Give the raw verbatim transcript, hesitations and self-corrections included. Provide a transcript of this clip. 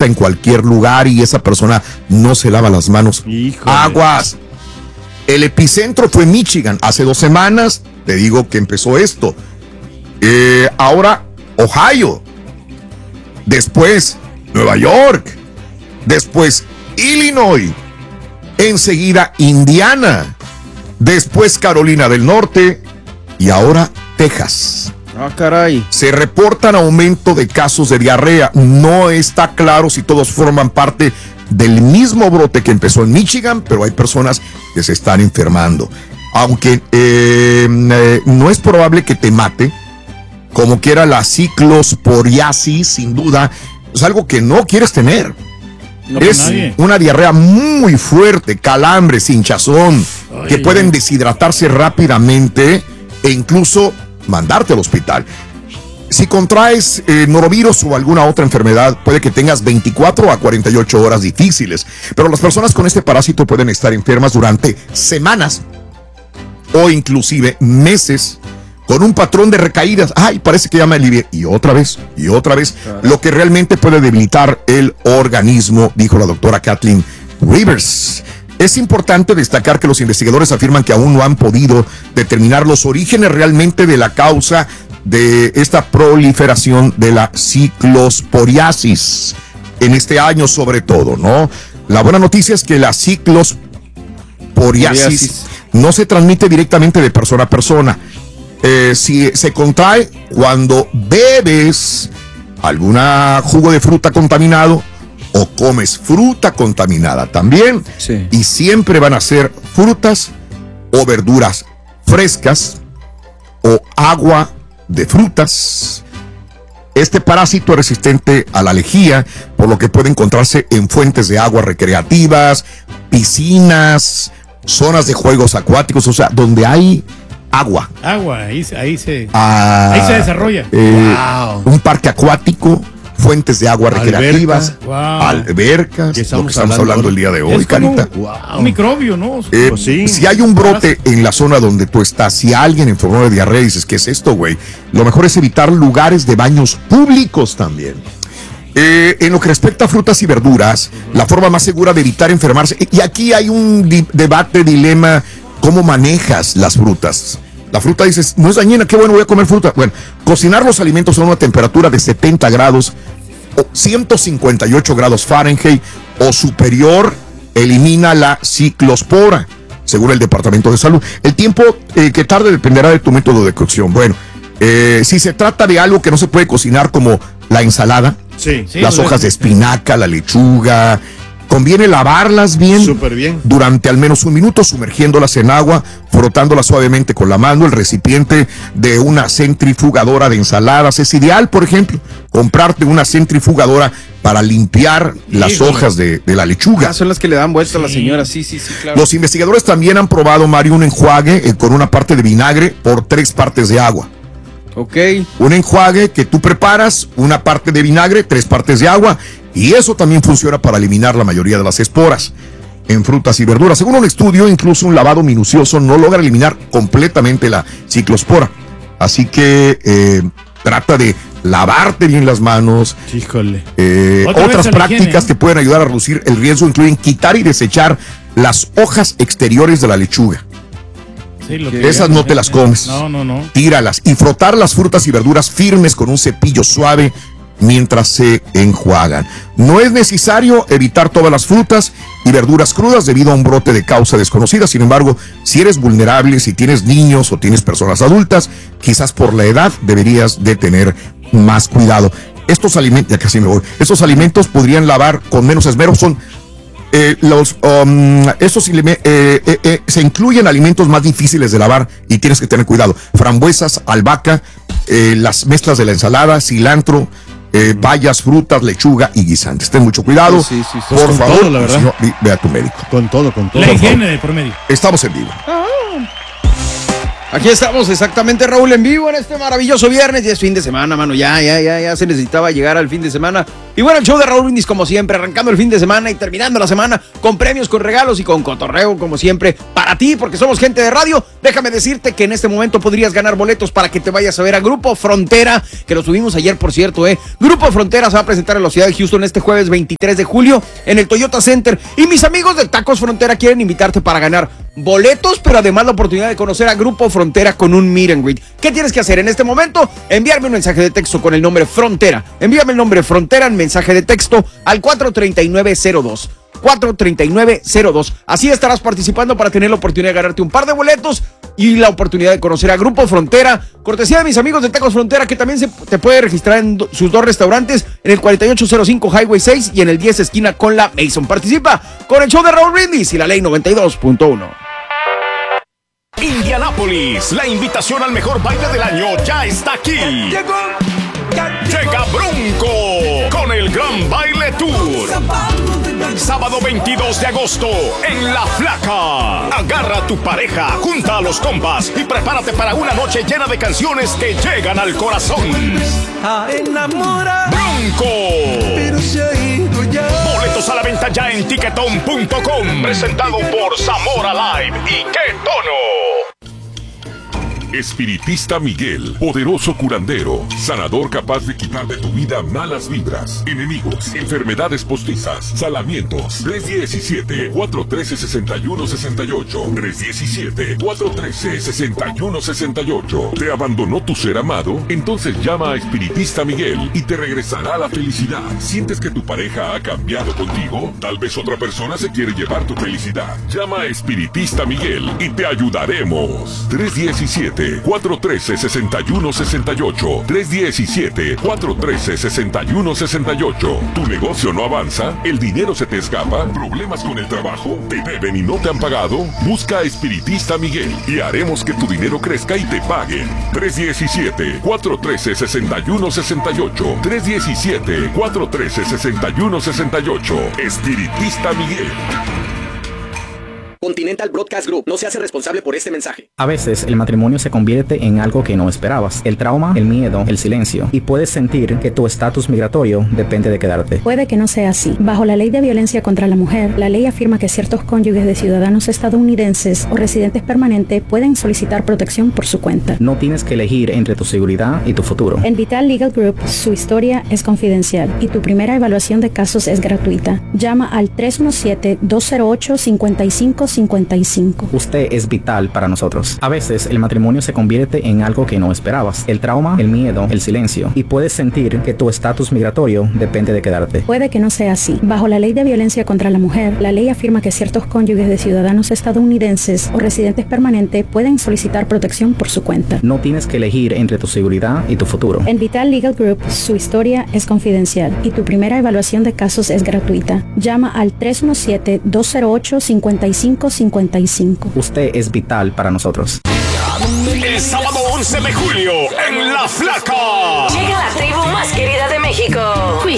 en cualquier lugar y esa persona no se lava las manos. Híjole. Aguas. El epicentro fue Michigan. Hace dos semanas te digo que empezó esto. Eh, ahora Ohio. Después Nueva York. Después Illinois. Enseguida Indiana. Después Carolina del Norte. Y ahora Texas. Ah, caray. Se reportan aumento de casos de diarrea. No está claro si todos forman parte del mismo brote que empezó en Michigan, pero hay personas que se están enfermando. Aunque eh, eh, no es probable que te mate, como quiera la ciclosporiasis, sin duda, es algo que no quieres tener. No, es nadie. una diarrea muy fuerte, calambres, hinchazón, Ay, que pueden ay. deshidratarse rápidamente e incluso mandarte al hospital. Si contraes eh, norovirus o alguna otra enfermedad, puede que tengas veinticuatro a cuarenta y ocho horas difíciles, pero las personas con este parásito pueden estar enfermas durante semanas o inclusive meses, con un patrón de recaídas. Ay, parece que ya me alivié. Y otra vez, y otra vez, lo que realmente puede debilitar el organismo, dijo la doctora Kathleen Rivers. Es importante destacar que los investigadores afirman que aún no han podido determinar los orígenes realmente de la causa de esta proliferación de la ciclosporiasis en este año, sobre todo, ¿no? La buena noticia es que la ciclosporiasis Poriasis. no se transmite directamente de persona a persona. Eh, si se contrae cuando bebes algún jugo de fruta contaminado o comes fruta contaminada también, Sí. y siempre van a ser frutas o verduras frescas o agua de frutas. Este parásito es resistente a la lejía, por lo que puede encontrarse en fuentes de agua recreativas, piscinas, zonas de juegos acuáticos, o sea, donde hay agua. Agua, ahí, ahí se... Ah, Ahí se desarrolla. eh, Wow. Un parque acuático, fuentes de agua Albercas. recreativas, Wow. albercas, ¿Qué lo estamos que estamos hablando hablando el día de hoy, Es como Carita. Wow. un microbio, ¿no? Eh, Pues sí. Si hay un brote en la zona donde tú estás, si alguien enfermó de diarrea y dices, ¿qué es esto, güey? Lo mejor es evitar lugares de baños públicos también. Eh, en lo que respecta a frutas y verduras, la forma más segura de evitar enfermarse, y aquí hay un di- debate, dilema, ¿cómo manejas las frutas? La fruta dices, no es dañina, qué bueno, voy a comer fruta. Bueno, cocinar los alimentos a una temperatura de setenta grados o ciento cincuenta y ocho grados Fahrenheit o superior elimina la ciclospora, según el Departamento de Salud. El tiempo eh, que tarde dependerá de tu método de cocción. Bueno, eh, si se trata de algo que no se puede cocinar como la ensalada, Sí. Sí, las pues, hojas de espinaca, la lechuga, conviene lavarlas bien, Súper bien. durante al menos un minuto, sumergiéndolas en agua, frotándolas suavemente con la mano. El recipiente de una centrifugadora de ensaladas es ideal, por ejemplo, comprarte una centrifugadora para limpiar las Híjole. hojas de, de la lechuga. Ah, son las que le dan vuelta a la Sí. señora. Sí, sí, sí, claro. Los investigadores también han probado, Mario, un enjuague eh, con una parte de vinagre por tres partes de agua. Ok. Un enjuague que tú preparas, una parte de vinagre, tres partes de agua, y eso también funciona para eliminar la mayoría de las esporas en frutas y verduras. Según un estudio, incluso un lavado minucioso no logra eliminar completamente la ciclospora. Así que eh, trata de lavarte bien las manos. Híjole. Eh, Otra vez otras a la prácticas higiene, ¿eh? que pueden ayudar a reducir el riesgo incluyen quitar y desechar las hojas exteriores de la lechuga. Sí, lo que Esas digamos, no te eh, las comes. No, no, no. Tíralas y frotar las frutas y verduras firmes con un cepillo suave mientras se enjuagan. No es necesario evitar todas las frutas y verduras crudas debido a un brote de causa desconocida. Sin embargo, si eres vulnerable, si tienes niños o tienes personas adultas, quizás por la edad deberías de tener más cuidado. Estos alimentos, ya casi me voy, estos alimentos podrían lavar con menos esmero. Son Eh, los um, estos eh, eh, eh, se incluyen alimentos más difíciles de lavar y tienes que tener cuidado: frambuesas, albahaca, eh, las mezclas de la ensalada, cilantro, eh, bayas, frutas, lechuga y guisantes. Ten mucho cuidado, Sí, sí, sí, sí. por Pues con favor, todo, la verdad. señor, ve- ve a tu médico. Con todo, con todo. La por favor. higiene de promedio. Estamos en vivo. Aquí estamos exactamente, Raúl, en vivo en este maravilloso viernes. Ya es fin de semana, mano, ya, ya, ya, ya se necesitaba llegar al fin de semana. Y bueno, el show de Raúl Brindis como siempre, arrancando el fin de semana y terminando la semana con premios, con regalos y con cotorreo como siempre para ti, porque somos gente de radio. Déjame decirte que en este momento podrías ganar boletos para que te vayas a ver a Grupo Frontera, que lo subimos ayer, por cierto, eh. Grupo Frontera se va a presentar en la ciudad de Houston este jueves veintitrés de julio en el Toyota Center. Y mis amigos de Tacos Frontera quieren invitarte para ganar boletos, pero además la oportunidad de conocer a Grupo Frontera con un meet and greet. ¿Qué tienes que hacer en este momento? Enviarme un mensaje de texto con el nombre Frontera. Envíame el nombre Frontera en mensaje de texto al cuatro treinta y nueve cero dos. cuatro treinta y nueve cero dos. Así estarás participando para tener la oportunidad de ganarte un par de boletos y la oportunidad de conocer a Grupo Frontera, cortesía de mis amigos de Tacos Frontera, que también se te puede registrar en do, sus dos restaurantes, en el cuarenta y ocho cero cinco Highway seis y en el diez esquina con la Mason. Participa con el show de Raúl Brindis y la ley noventa y dos punto uno. Indianápolis, la invitación al mejor baile del año ya está aquí. Llegó, llega Bronco con el Gran Baile Tour. Sábado veintidós de agosto en La Flaca. Agarra a tu pareja, junta a los compas y prepárate para una noche llena de canciones que llegan al corazón. A enamorar. Bronco. Pero se ha ido ya. Boletos a la venta ya en tiquetón punto com. Presentado por Zamora Live y Qué Tono. Espiritista Miguel, poderoso curandero, sanador capaz de quitar de tu vida malas vibras, enemigos, enfermedades postizas, salamientos. tres diecisiete, cuatro trece, sesenta y uno sesenta y ocho. tres diecisiete, cuatro trece, sesenta y uno sesenta y ocho. ¿Te abandonó tu ser amado? Entonces llama a Espiritista Miguel y te regresará la felicidad. ¿Sientes que tu pareja ha cambiado contigo? Tal vez otra persona se quiere llevar tu felicidad. Llama a Espiritista Miguel y te ayudaremos. tres diecisiete, cuatro trece, sesenta y uno sesenta y ocho. tres diecisiete, cuatro trece, sesenta y uno sesenta y ocho. ¿Tu negocio no avanza? ¿El dinero se te escapa? ¿Problemas con el trabajo? ¿Te deben y no te han pagado? Busca a Espiritista Miguel y haremos que tu dinero crezca y te paguen. tres diecisiete, cuatro trece, sesenta y uno sesenta y ocho. tres diecisiete, cuatro trece, sesenta y uno sesenta y ocho. Espiritista Miguel. Continental Broadcast Group no se hace responsable por este mensaje. A veces el matrimonio se convierte en algo que no esperabas. El trauma, el miedo, el silencio. Y puedes sentir que tu estatus migratorio depende de quedarte. Puede que no sea así. Bajo la ley de violencia contra la mujer, la ley afirma que ciertos cónyuges de ciudadanos estadounidenses o residentes permanentes pueden solicitar protección por su cuenta. No tienes que elegir entre tu seguridad y tu futuro. En Vital Legal Group, su historia es confidencial y tu primera evaluación de casos es gratuita. Llama al tres uno siete, dos cero ocho, cinco cinco cincuenta y cinco. Usted es vital para nosotros. A veces el matrimonio se convierte en algo que no esperabas. El trauma, el miedo, el silencio. Y puedes sentir que tu estatus migratorio depende de quedarte. Puede que no sea así. Bajo la ley de violencia contra la mujer, la ley afirma que ciertos cónyuges de ciudadanos estadounidenses o residentes permanentes pueden solicitar protección por su cuenta. No tienes que elegir entre tu seguridad y tu futuro. En Vital Legal Group, su historia es confidencial y tu primera evaluación de casos es gratuita. Llama al tres uno siete, dos cero ocho, cinco cinco cinco cinco. Usted es vital para nosotros. El sábado once de julio en La Flaca. Llega la tribu más querida de México.